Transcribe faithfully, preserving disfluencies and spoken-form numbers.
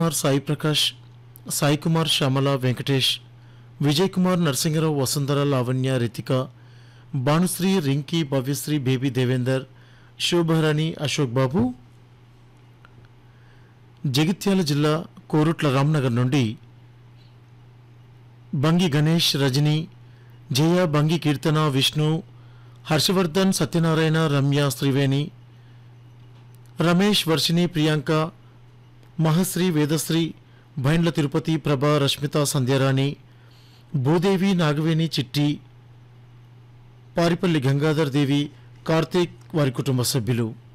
Kumar Sai Prakash Sai Kumar Shyamala Venkatesh Vijay Kumar Narasingarao Vasundhara Lavanya Ritika Bhanusri Rinki Bhavyasri baby Devender Shobharani Ashok బాబు. జగిత్యాల జిల్లా కోరుట్ల రామ్నగర్ నుండి బంగి గణేష్ రజని జయ బంగి కీర్తన విష్ణు హర్షవర్ధన్ సత్యనారాయణ రమ్య శ్రీవేణి రమేష్ వర్షిణి ప్రియాంక మహశ్రీ వేదశ్రీ భైండ్ల తిరుపతి ప్రభ రష్మిత సంధ్యారాణి భూదేవి నాగవేణి చిట్టి పారిపల్లి గంగాధర్ దేవి కార్తీక్ వారి కుటుంబ సభ్యులు.